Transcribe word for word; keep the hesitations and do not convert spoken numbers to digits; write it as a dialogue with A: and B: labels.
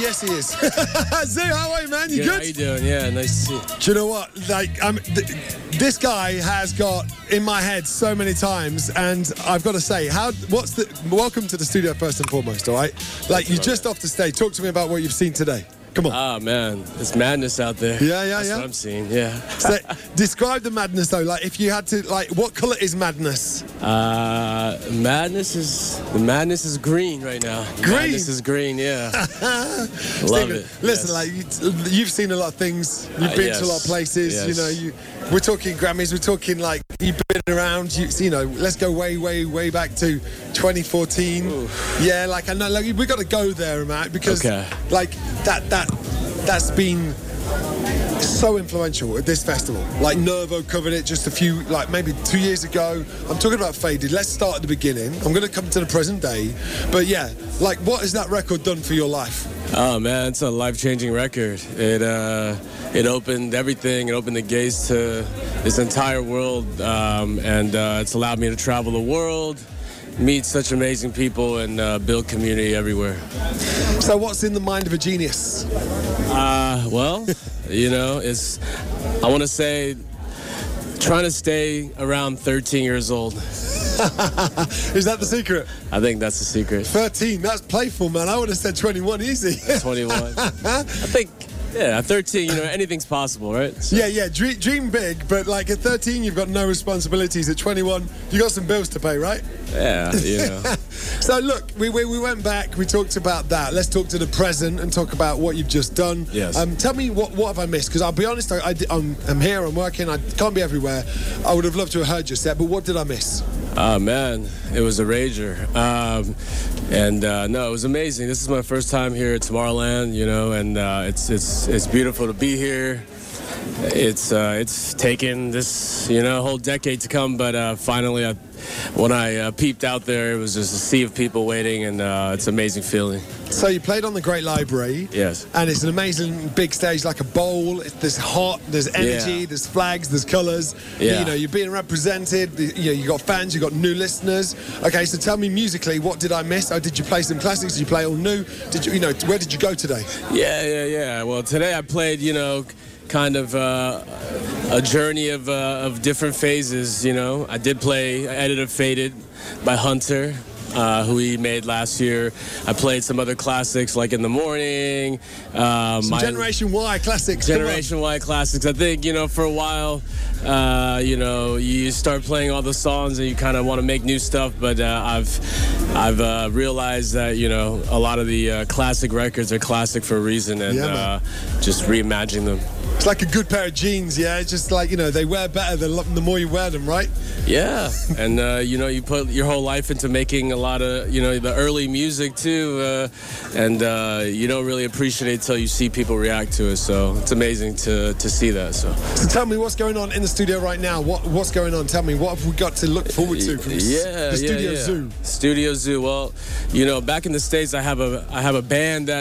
A: yes, he is. Zoo, how are you, man? You
B: good?
A: good?
B: How you doing? Yeah, nice to see you.
A: Do you know what? Like, um, th- this guy has got in my head so many times, and I've got to say, how? What's the? Welcome to the studio first and foremost. All right. Like, you're just off the stage. Talk to me about what you've seen today. Come on.
B: Ah, man, it's madness out there.
A: Yeah, yeah,
B: That's
A: yeah.
B: what I'm seeing. Yeah.
A: So, describe the madness though. Like, if you had to, like, what color is madness?
B: Uh, madness is the madness is green right now.
A: Green?
B: Madness is green. Yeah. Love
A: Stephen,
B: it.
A: Listen,
B: yes.
A: like you, you've seen a lot of things. You've
B: Uh,
A: been
B: yes.
A: to a lot of places.
B: Yes.
A: You know, you. We're talking Grammys. We're talking like you've been around. You, you know, let's go way, way, way back to twenty fourteen.
B: Ooh.
A: Yeah, like I know, like we got to go there, Matt, because
B: Okay.
A: like that, that, that's been so influential at this festival. Like Nervo covered it just a few, like maybe two years ago. I'm talking about Faded. Let's start at the beginning. I'm going to come to the present day, but yeah, like what has that record done for your life?
B: Oh man, it's a life-changing record. It uh, it opened everything. It opened the gates to this entire world, um, and uh, it's allowed me to travel the world, meet such amazing people, and uh, build community everywhere.
A: So what's in the mind of a genius?
B: Uh, well, you know, it's, I want to say, trying to stay around thirteen years old.
A: Is that the secret?
B: I think that's the secret.
A: thirteen, that's playful, man. I would have said twenty-one easy.
B: twenty-one. I think, yeah, at thirteen, you know, anything's possible, right? So,
A: Yeah, yeah, dream, dream big, but like at thirteen, you've got no responsibilities. At twenty-one, you got some bills to pay, right?
B: yeah, you know.
A: So look, we, we we went back, we talked about that. Let's talk to the present and talk about what you've just done.
B: Yes.
A: Um, tell me, what what have I missed? Because I'll be honest, I, I, I'm, I'm here, I'm working, I can't be everywhere. I would have loved to have heard your set, but what did I miss?
B: Oh, man, it was a rager. Um, and uh, no, it was amazing. This is my first time here at Tomorrowland, you know, and uh, it's it's it's beautiful to be here. It's uh, it's taken this, you know, whole decade to come, but uh, finally, I, when I uh, peeped out there, it was just a sea of people waiting, and uh, it's an amazing feeling.
A: So you played on the Great Library.
B: Yes.
A: And it's an amazing big stage, like a bowl. It's, there's hot, there's energy,
B: Yeah.
A: there's flags, there's colours.
B: Yeah.
A: You know, you're being represented. You know, you got fans, you got new listeners. Okay, so tell me musically, what did I miss? Oh, did you play some classics? Did you play all new? Did you, you know, where did you go today?
B: Yeah, yeah, yeah. Well, today I played, you know, kind of uh, a journey of uh, of different phases, you know. I did play I edited Faded by Hunter, uh, who he made last year. I played some other classics like In the Morning. Um,
A: Some
B: my-
A: Generation Y classics. come on.
B: Generation Y classics. I think, you know, for a while, uh, you know, you start playing all the songs and you kind of want to make new stuff. But uh, I've I've uh, realized that, you know, a lot of the uh, classic records are classic for a reason, and
A: Yeah, man.
B: uh, just reimagining them.
A: It's like a good pair of jeans, yeah? It's just like, you know, they wear better the, lo- the more you wear them, right?
B: Yeah, and uh, you know, you put your whole life into making a lot of, you know, the early music too, uh, and uh, you don't really appreciate it till you see people react to it. So it's amazing to to see that. So.
A: So tell me what's going on in the studio right now. What What's going on? Tell me, what have we got to look forward to from s-
B: Yeah,
A: the Studio
B: yeah, yeah.
A: Zoo?
B: Studio Zoo. Well, you know, back in the States, I have a I have a band that